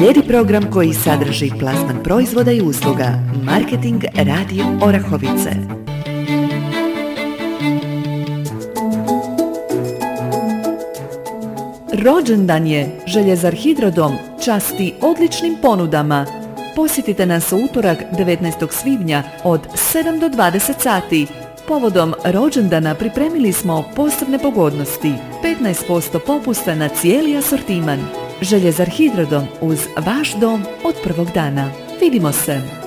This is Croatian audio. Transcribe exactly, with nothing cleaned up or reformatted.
Slijedi program koji sadrži plasman proizvoda i usluga. Marketing Radio Orahovice. Rođendan je. Željezar Hidrodom časti odličnim ponudama. Posjetite nas u utorak devetnaestog svibnja od sedam do dvadeset sati. Povodom rođendana pripremili smo posebne pogodnosti. petnaest posto popusta na cijeli asortiman. Željezar Hidrodom uz vaš dom od prvog dana. Vidimo se!